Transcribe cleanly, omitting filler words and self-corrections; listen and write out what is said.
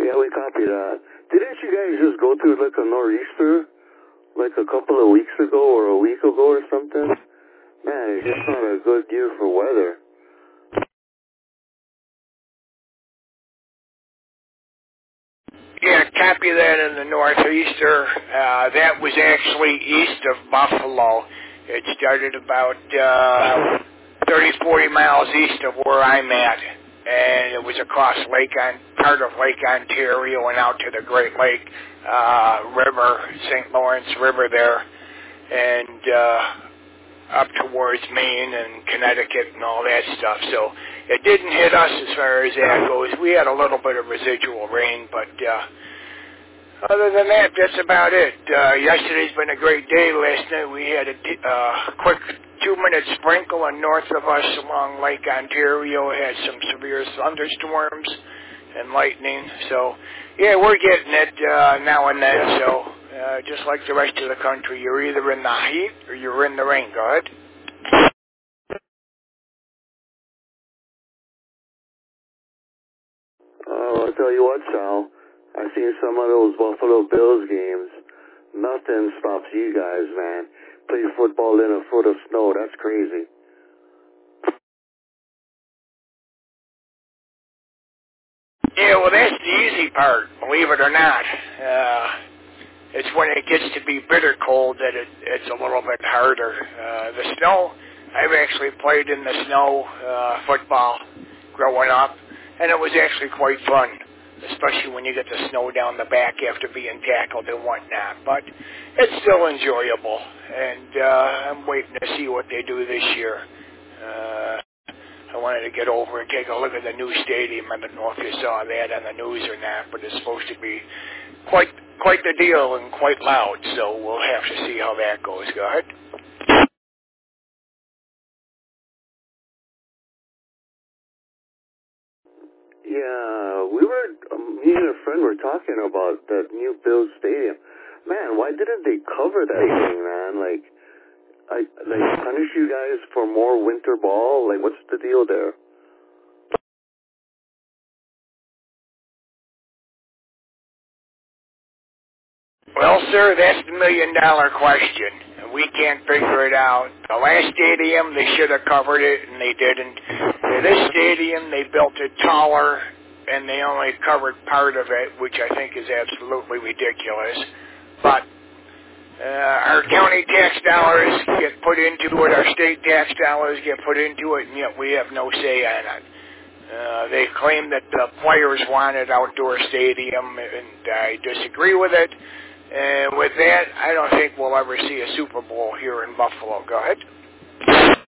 Yeah, we copy that. Didn't you guys just go through like a nor'easter like a couple of weeks ago or a week ago or something? Man, it's just not a good year for weather. Yeah, copy that in the northeaster. That was actually east of Buffalo. It started about 30, 40 miles east of where I'm at. And it was across part of Lake Ontario and out to the Great Lake River, St. Lawrence River there, and up towards Maine and Connecticut and all that stuff. So it didn't hit us as far as that goes. We had a little bit of residual rain, but other than that, that's about it. Yesterday's been a great day. Last night we had a quick 2-minute sprinkle in north of us along Lake Ontario. Had some severe thunderstorms and lightning. So, yeah, we're getting it now and then. So, just like the rest of the country, you're either in the heat or you're in the rain. Go ahead. I'll tell you what, Sal. I've seen some of those Buffalo Bills games. Nothing stops you guys, man. Play football in a foot of snow. That's crazy. Yeah, well, that's the easy part, believe it or not. It's when it gets to be bitter cold that it's a little bit harder. The snow, I've actually played in the snow football growing up, and it was actually quite fun, especially when you get the snow down the back after being tackled and whatnot. But it's still enjoyable, and I'm waiting to see what they do this year. I wanted to get over and take a look at the new stadium. I don't know if you saw that on the news or not, but it's supposed to be quite the deal and quite loud, so we'll have to see how that goes. Go ahead. Yeah, me and a friend were talking about that new Bills stadium. Man, why didn't they cover that thing, man? Like punish you guys for more winter ball? Like, what's the deal there? Well, sir, that's the million-dollar question. We can't figure it out. The last stadium, they should have covered it, and they didn't. This stadium, they built it taller, and they only covered part of it, which I think is absolutely ridiculous. But our county tax dollars get put into it, our state tax dollars get put into it, and yet we have no say on it. They claim that the players wanted outdoor stadium, and I disagree with it. And with that, I don't think we'll ever see a Super Bowl here in Buffalo. Go ahead.